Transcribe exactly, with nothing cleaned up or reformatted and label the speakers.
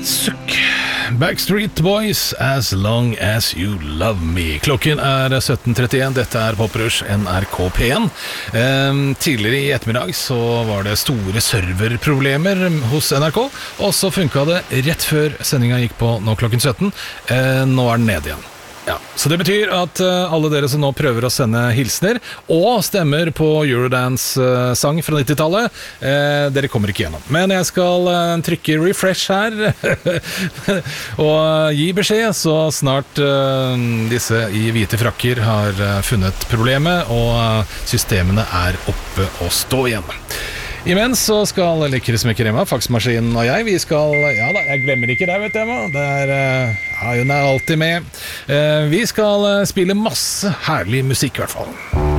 Speaker 1: Sukk. Backstreet Boys, As Long As You Love Me. Klokken er sytten trettien, dette er Poprush N R K P en. eh, Tidligere i ettermiddag så var det store serverproblemer hos N R K, og så funket det rett før sendingen gikk på nå klokken sytten. eh, Nå er den ned igjen. Ja, så det betyr at uh, alle dere som nå prøver å sende hilsner og stemmer på Eurodance-sang uh, fra nittitallet, uh, dere kommer ikke gjennom. Men jeg skal uh, trykke refresh her og uh, gi beskjed, så snart uh, disse i hvite frakker har uh, funnet problemet, og uh, systemene er oppe og stå igjen. Imens så skal Lekre Smekker Emma, faksmaskinen og jeg, vi skal, ja da, jeg glemmer ikke deg, vet du, Emma. Det er, ja, hun er alltid med. Vi skal spille masse herlig musikk, i hvert fall.